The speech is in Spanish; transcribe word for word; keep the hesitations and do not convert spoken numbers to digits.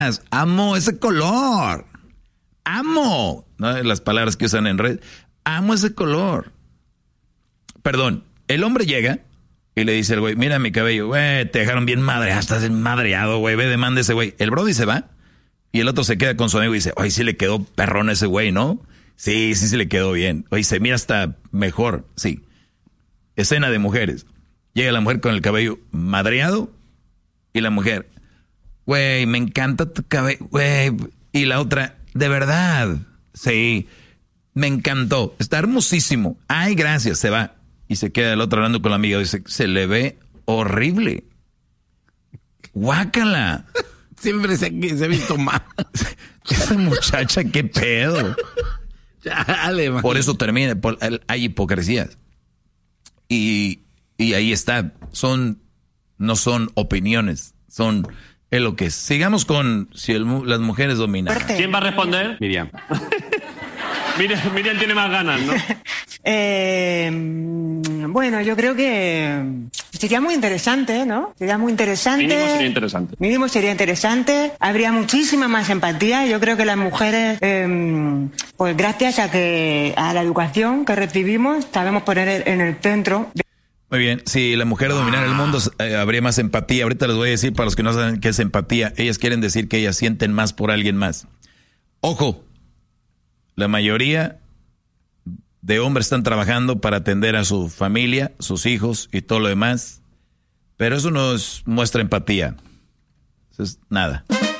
Amo ese color. Amo. ¿No? Las palabras que usan en red. Amo ese color. Perdón, el hombre llega y le dice al güey, mira mi cabello, güey, te dejaron bien madreado, estás madreado, güey, ve, demanda ese güey. El brody se va y el otro se queda con su amigo y dice, oye, sí le quedó perrón a ese güey, ¿no? Sí, sí se le quedó bien. Oye, se mira hasta mejor, sí. Escena de mujeres. Llega la mujer con el cabello madreado y la mujer, güey, me encanta tu cabello, güey. Y la otra, de verdad, sí, me encantó, está hermosísimo. Ay, gracias, se va. Y se queda el otro hablando con la amiga. Dice, se le ve horrible. Guácala. Siempre se, se ha visto mal. Esa muchacha, qué pedo. Chale, por eso termina. Por, hay hipocresías. Y, y ahí está. Son, no son opiniones. Son es lo que es. Sigamos con si el, las mujeres dominan. ¿Quién va a responder? Miriam. Miriam, Miriam tiene más ganas, ¿no? Eh, bueno, yo creo que sería muy interesante, ¿no? Sería muy interesante. Mínimo sería interesante. Mínimo sería interesante. Habría muchísima más empatía. Yo creo que las mujeres, eh, pues gracias a que a la educación que recibimos, sabemos poner en el centro. Muy bien, si la mujer dominara el mundo, eh, habría más empatía. Ahorita les voy a decir, para los que no saben qué es empatía, ellas quieren decir que ellas sienten más por alguien más. Ojo, la mayoría de hombres están trabajando para atender a su familia, sus hijos y todo lo demás, pero eso no es, muestra empatía. Eso es nada.